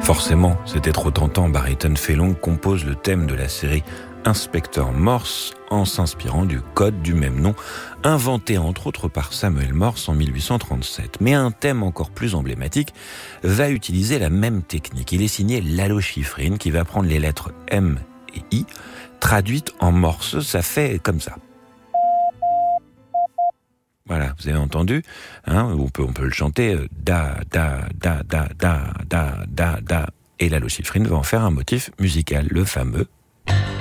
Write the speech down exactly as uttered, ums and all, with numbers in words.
Forcément, c'était trop tentant. Barrington Fellon compose le thème de la série Inspecteur Morse en s'inspirant du code du même nom, inventé entre autres par Samuel Morse en mille huit cent trente-sept. Mais un thème encore plus emblématique va utiliser la même technique. Il est signé Lalo Schifrin, qui va prendre les lettres M et I, traduites en morse. Ça fait comme ça. Voilà, vous avez entendu, hein, on peut, on peut le chanter, da, da, da, da, da, da, da, da, et Lalo Schifrin va en faire un motif musical, le fameux